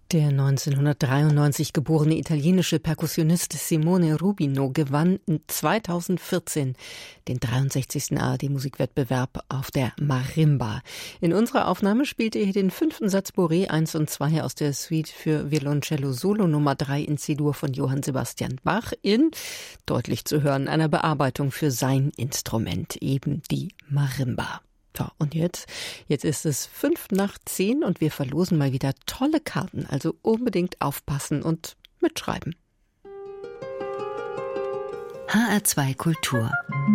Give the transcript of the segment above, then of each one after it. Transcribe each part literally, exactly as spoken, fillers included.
Der neunzehnhundertdreiundneunzig geborene italienische Perkussionist Simone Rubino gewann zweitausendvierzehn den dreiundsechzigsten A R D-Musikwettbewerb auf der Marimba. In unserer Aufnahme spielte er hier den fünften Satz Bourrée eins und zwei aus der Suite für Violoncello Solo Nummer drei in C-Dur von Johann Sebastian Bach in, deutlich zu hören, einer Bearbeitung für sein Instrument, eben die Marimba. Ja, und jetzt, jetzt ist es fünf nach zehn und wir verlosen mal wieder tolle Karten, also unbedingt aufpassen und mitschreiben. H R zwei Kultur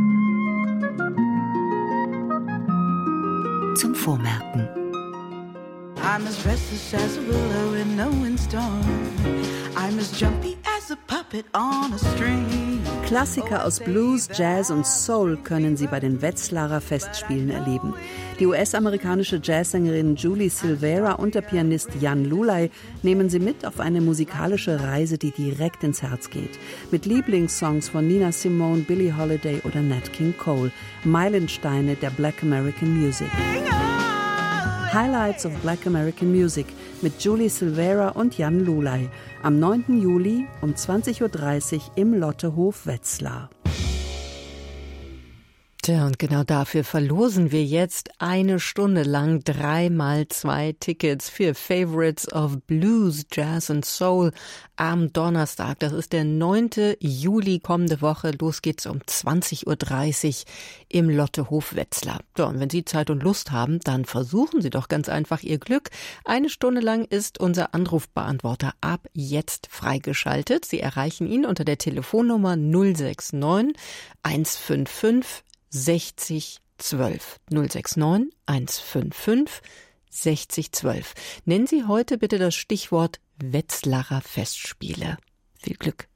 zum Vormerken. I'm as restless as a willow in no windstorm. I'm as jumpy as a puppet on a string. Klassiker aus Blues, Jazz und Soul können Sie bei den Wetzlarer Festspielen erleben. Die U S-amerikanische Jazzsängerin Julie Silvera und der Pianist Jan Lulay nehmen Sie mit auf eine musikalische Reise, die direkt ins Herz geht. Mit Lieblingssongs von Nina Simone, Billie Holiday oder Nat King Cole. Meilensteine der Black American Music. Highlights of Black American Music mit Julie Silvera und Jan Lulay am neunten Juli um zwanzig Uhr dreißig im Lottehof Wetzlar. Tja, und genau dafür verlosen wir jetzt eine Stunde lang dreimal zwei Tickets für Favorites of Blues, Jazz und Soul am Donnerstag. Das ist der neunten Juli kommende Woche. Los geht's um zwanzig Uhr dreißig im Lottehof Wetzlar. So, und wenn Sie Zeit und Lust haben, dann versuchen Sie doch ganz einfach Ihr Glück. Eine Stunde lang ist unser Anrufbeantworter ab jetzt freigeschaltet. Sie erreichen ihn unter der Telefonnummer null sechs neun eins fünf fünf sechzig zwölf. null sechs neun eins fünf fünf sechzig zwölf. Nennen Sie heute bitte das Stichwort Wetzlarer Festspiele. Viel Glück.